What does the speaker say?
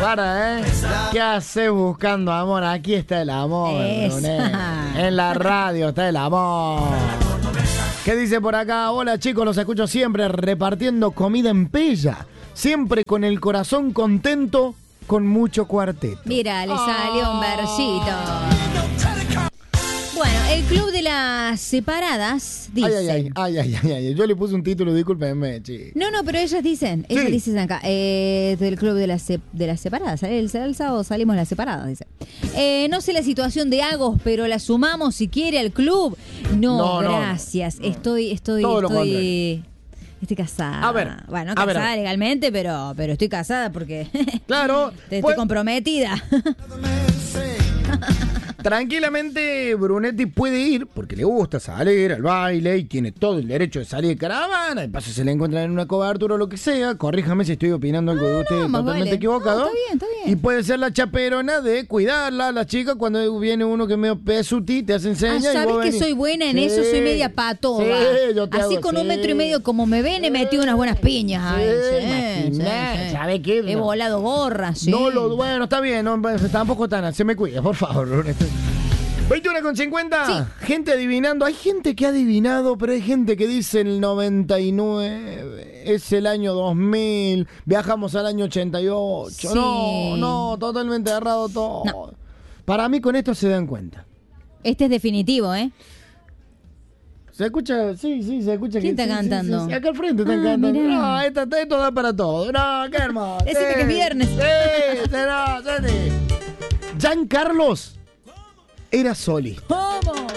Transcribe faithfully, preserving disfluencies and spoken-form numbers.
Para, ¿eh? ¿Qué haces buscando amor? Aquí está el amor, Brunet. En la radio está el amor. ¿Qué dice por acá? Hola chicos, los escucho siempre repartiendo comida en Pella. Siempre con el corazón contento, con mucho cuarteto. Mira, le salió un versito. Bueno, el club de las separadas dice... Ay, ay, ay, ay, ay, ay, yo le puse un título, discúlpenme, chicos. No, no, pero ellas dicen, ellas Sí. dicen acá, eh, del club de las, se- de las separadas, el, el sábado salimos las separadas, dice. Eh, no sé la situación de Agos, pero la sumamos si quiere al club. No, No, no, gracias, no. estoy, estoy, Todo lo estoy... Estoy casada. A ver, Bueno, a casada ver, a ver. legalmente, pero, pero estoy casada porque Claro. te- estoy pues, comprometida. tranquilamente Brunetti puede ir porque le gusta salir al baile y tiene todo el derecho de salir de caravana. De paso se le encuentra en una cobertura o lo que sea. Corríjame si estoy opinando algo de usted más totalmente vale. equivocado. No, está bien, está bien. Y puede ser la chaperona de cuidarla a la chica cuando viene uno que es medio pesuti, te hace Ah, enseña. y ¿sabes vos que venís. soy buena en Sí. eso? Soy media patoba. Sí, yo te Así hago con un así. metro y medio como me ven, he metido unas buenas piñas. Ay, Sí, imaginá, ¿sabe qué? He volado gorras, sí. No lo, bueno, está bien, no, tampoco tan, se me cuida, por favor. veintiuno con cincuenta, Sí. gente adivinando, hay gente que ha adivinado, pero hay gente que dice el noventa y nueve, es el año dos mil, viajamos al año ochenta y ocho, Sí. no, no, totalmente errado todo. No. Para mí con esto se dan cuenta. Este es definitivo, ¿eh? ¿Se escucha? Sí, sí, se escucha. ¿Quién que, está sí, sí, cantando? sí, sí, acá al frente están Ah, cantando. mirá. No, esto, esto da para todo. No, qué hermoso. Decime Sí, que es viernes. Sí, sí, no, sí. Giancarlos era Soli. ¿Cómo?